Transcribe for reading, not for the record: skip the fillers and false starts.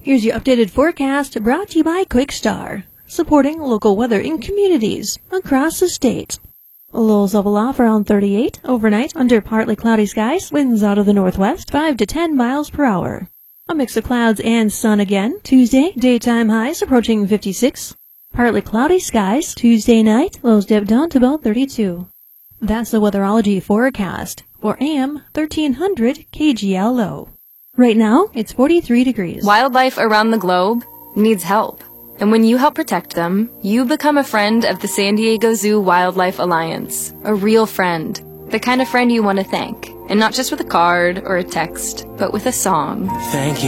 Here's your updated forecast brought to you by QuickStar, supporting local weather in communities across the state. Lows level off around 38 overnight under partly cloudy skies, winds out of the northwest 5 to 10 miles per hour. A mix of clouds and sun again. Tuesday, daytime highs approaching 56. Partly cloudy skies. Tuesday night, lows dip down to about 32. That's the Weatherology forecast for AM 1300 KGL low. Right now, it's 43 degrees. Wildlife around the globe needs help. And when you help protect them, you become a friend of the San Diego Zoo Wildlife Alliance. A real friend. The kind of friend you want to thank. And not just with a card or a text, but with a song. Thank you.